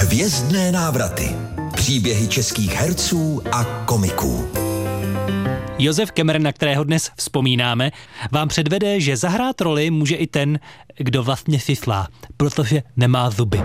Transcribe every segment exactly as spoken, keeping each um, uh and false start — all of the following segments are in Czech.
Hvězdné návraty. Příběhy českých herců a komiků. Josef Kemmer, na kterého dnes vzpomínáme, vám předvede, že zahrát roli může i ten, kdo vlastně fiflá, protože nemá zuby.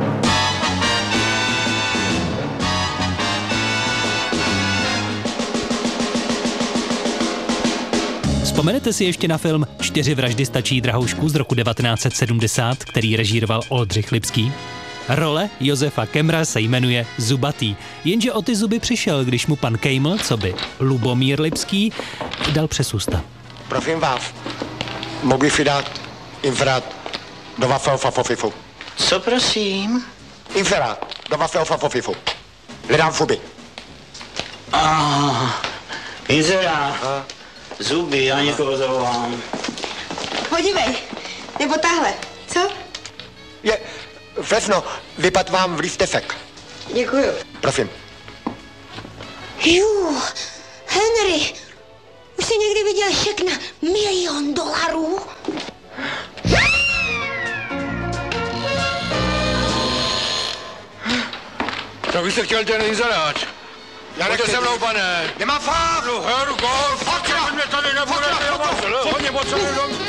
Vzpomenete si ještě na film Čtyři vraždy stačí, drahoušku z roku devatenáct set sedmdesát, který režíroval Oldřich Lipský? Role Josefa Kemmera se jmenuje Zubatý, jenže o ty zuby přišel, když mu pan Kejml, co by Lubomír Lipský, dal přes ústa. Prosím vás, mohl bych dát inferát do wafel fafofifu. Co prosím? Inferát do wafel fafofifu. Hledám fuby. Ah, inzerát. Zuby, já někoho zavolám. Podívej, nebo tahle, co? Je, Fresno, vypad vám v lístefek. Děkuju. Prosím. Jú, Henry, už jsi někdy viděl šek na milion dolarů? Tak byste chtěl ten inzerát. Já nechci se mnou, pane. Nemá fakt. No, heru, gol, fakt, já mě tady nebude. Hodně potřebuji.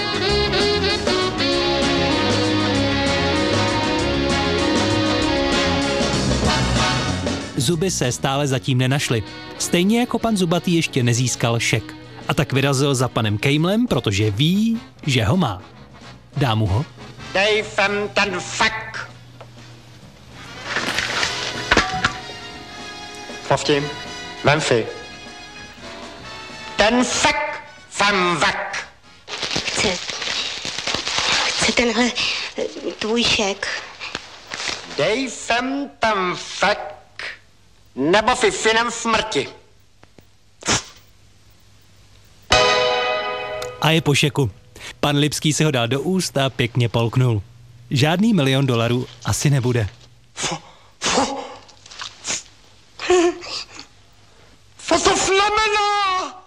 Zuby se stále zatím nenašly. Stejně jako pan Zubatý ještě nezískal šek. A tak vyrazil za panem Kejmlem, protože ví, že ho má. Dá mu ho? Dej sem ten fek. Povtím. Memfi. Ten fek sem vek. Chce, chce tenhle tvůj šek. Dej sem ten fek, nebo fifinem smrti. A je po šeku. Pan Lipský si ho dal do úst a pěkně polknul. Žádný milion dolarů asi nebude. Fo, fo, fo to flamena!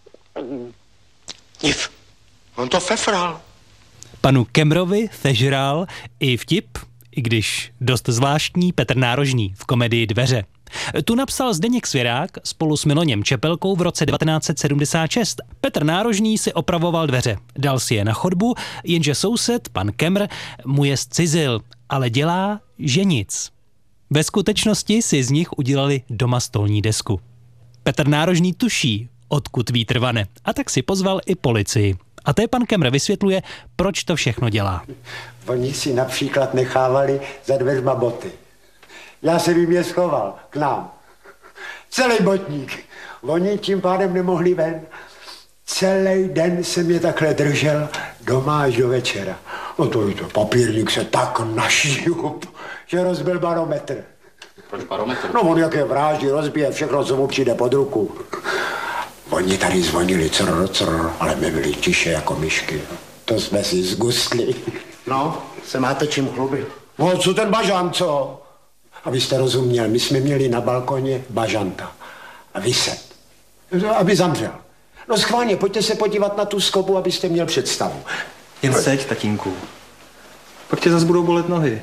Nic. On to fefral. Panu Kemmerovi sežral i vtip, i když dost zvláštní, Petr Nárožný v komedii Dveře. Tu napsal Zdeněk Svěrák spolu s Miloněm Čepelkou v roce devatenáct set sedmdesát šest. Petr Nárožný si opravoval dveře, dal si je na chodbu, jenže soused, pan Kemmer, mu je zcizil, ale dělá, že nic. Ve skutečnosti si z nich udělali doma stolní desku. Petr Nárožný tuší, odkud vítr vane, a tak si pozval i policii. A té pan Kemmer vysvětluje, proč to všechno dělá. Oni si například nechávali za dveřma boty. Já se jim je schoval k nám. Celý botník. Oni tím pádem nemohli ven. Celý den jsem je takhle držel doma až do večera. No to, to papírník se tak našíhup, že rozbil barometr. Proč barometr? No on jak je vráždí, rozbije všechno, co mu přijde pod ruku. Oni tady zvonili crr, crr, ale my byli tiše jako myšky. To jsme si zgustli. No, se máte čím chlubit. No, co ten bažant, co? Abyste rozuměl, my jsme měli na balkoně bažanta. A vyset. Aby zamřel. No schválně, pojďte se podívat na tu skobu, abyste měl představu. Jen seď, tatínku. Pak tě zase budou bolet nohy.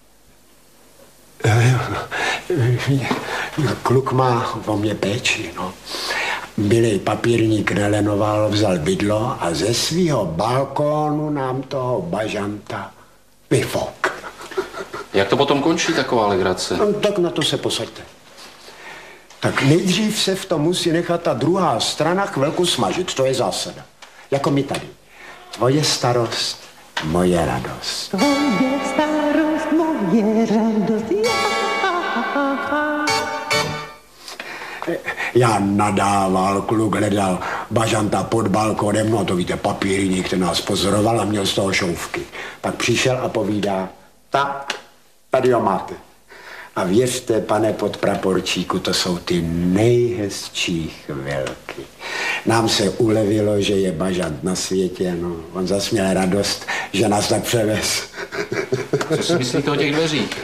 Kluk má o mě péči, no. Bylej papírník nelenoval, vzal bydlo a ze svýho balkónu nám toho bažanta vyfok. Jak to potom končí, taková legrace? No, tak na to se posaďte. Tak nejdřív se v tom musí nechat ta druhá strana chvilku smažit, to je zásada. Jako my tady. Tvoje starost, moje radost. Tvoje starost, moje radost, Já nadával, kluk hledal bažanta pod balkonem, no to víte, papírník, ten nás pozoroval a měl z toho šouvky. Pak přišel a povídá, tak, tady ho máte. A věřte, pane podpraporčíku, to jsou ty nejhezčí chvilky. Nám se ulevilo, že je bažant na světě, no. On zas měl radost, že nás tak převez. Co si myslíte o těch dveřích?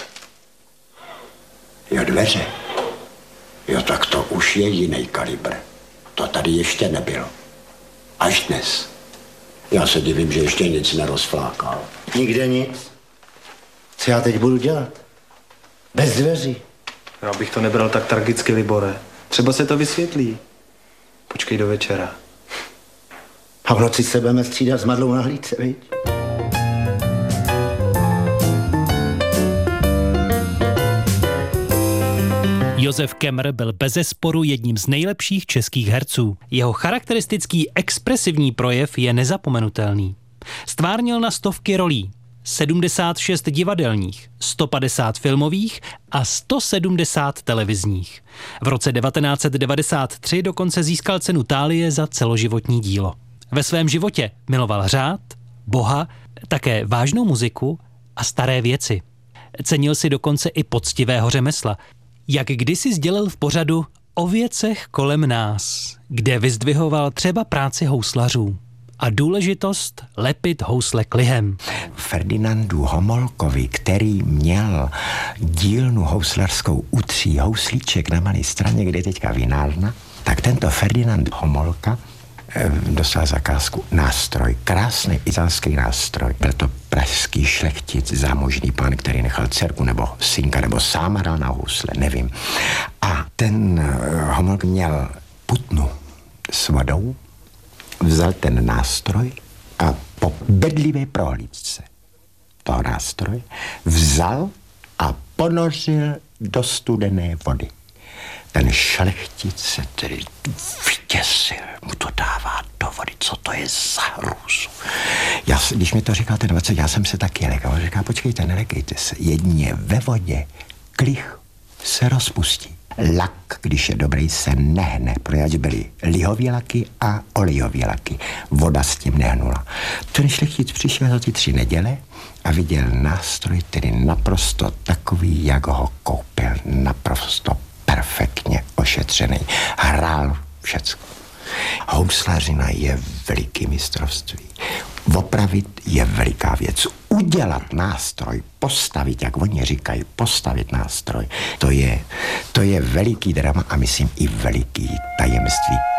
Jo, dveře. Jo, tak to už je jiný kalibr. To tady ještě nebylo. Až dnes. Já se divím, že ještě nic nerozflákal. Nikde nic. Co já teď budu dělat? Bez dveří. Já bych to nebral tak tragicky, Libore. Třeba se to vysvětlí. Počkej do večera. A v noci se budeme střídat s Madlou na hlídce, viď? Josef Kemr byl bezesporu jedním z nejlepších českých herců. Jeho charakteristický expresivní projev je nezapomenutelný. Stvárnil na stovky rolí, sedmdesát šest divadelních, sto padesát filmových a sto sedmdesát televizních. V roce devatenáct set devadesát tři dokonce získal cenu Thálie za celoživotní dílo. Ve svém životě miloval řád, Boha, také vážnou muziku a staré věci. Cenil si dokonce i poctivého řemesla, jak kdysi sdělil v pořadu O věcech kolem nás, kde vyzdvihoval třeba práci houslařů a důležitost lepit housle klihem. Ferdinandu Homolkovi, který měl dílnu houslařskou u Tří houslíček na Malé Straně, kde je teďka vinárna, tak tento Ferdinand Homolka dostal zakázku nástroj, krásný italský nástroj. Byl to pražský šlechtic, zámožný pán, který nechal dcerku nebo synka, nebo sám hrál na housle, nevím. A ten Homolk měl putnu s vodou, vzal ten nástroj a po bedlivé prohlídce toho nástroje vzal a ponořil do studené vody. Ten šlechtic se tedy vyděsil, mu to dává do vody, co to je za hrůzu. Já, když mi to říkal ten dvacet, já jsem se taky lekal. Říká, počkejte, nelekejte se, jedině ve vodě klich se rozpustí. Lak, když je dobrý, se nehne, protože byly lihový laky a olejový laky. Voda s tím nehnula. Ten šlechtic přišel za ty tři neděle a viděl nástroj, tedy naprosto takový, jak ho koupil, naprosto perfektně ošetřený. Hrál všecko. Houslařina je veliký mistrovství. Opravit je veliká věc. Udělat nástroj, postavit, jak oni říkají, postavit nástroj, to je, to je veliký drama a myslím i veliký tajemství.